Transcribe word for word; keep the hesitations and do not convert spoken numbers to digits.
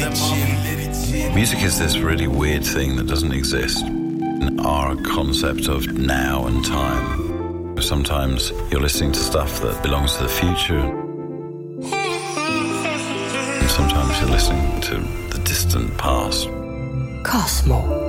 Music is this really weird thing that doesn't exist in our concept of now and time. Sometimes you're listening to stuff that belongs to the future, and sometimes you're listening to the distant past. Cosmo.